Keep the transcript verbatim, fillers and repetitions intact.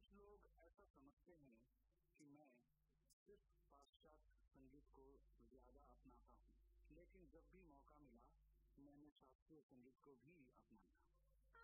कुछ लोग ऐसा समझते हैं कि मैं सिर्फ पाश्चात्य संगीत को ज्यादा अपनाता हूँ, लेकिन जब भी मौका मिला मैंने शास्त्रीय संगीत को भी अपनाया।